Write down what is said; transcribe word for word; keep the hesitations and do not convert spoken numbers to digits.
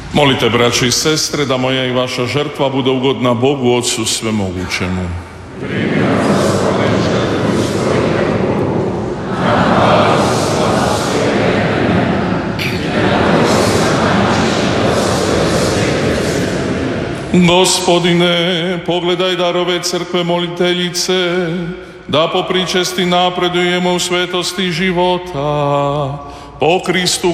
Molite, braći i sestre, da moja i vaša žrtva bude ugodna Bogu Otcu Svemogućemu. Gospodine, pogledaj darove crkve moliteljice, da po pričesti napredujemo u svetosti života, po Kristu